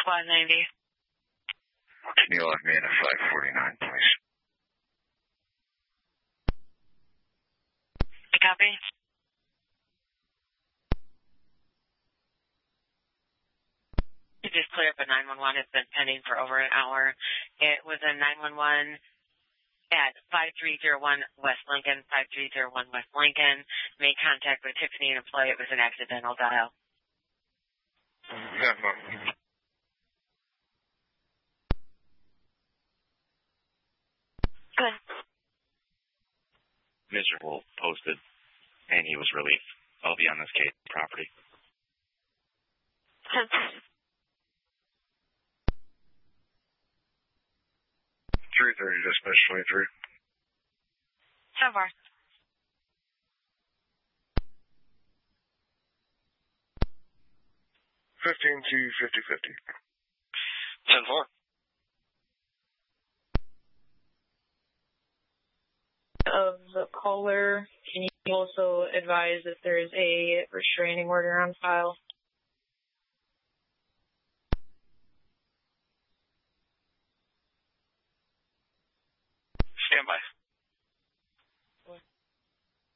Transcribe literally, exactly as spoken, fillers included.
Squad ninety. Can you log me in at five forty-nine, please? Copy. To just clear up a nine one one, it's been pending for over an hour. It was a nine one one at five three zero one West Lincoln, five three zero one West Lincoln. Made contact with Tiffany, an employee. It was an accidental dial. Yeah, well, Good. Miserable posted, and he was relief. I'll be on this case property. three thirty, dispatch twenty-three. So far. fifteen to fifty fifty. ten four. Of the caller, can you also advise if there is a restraining order on file? Stand by.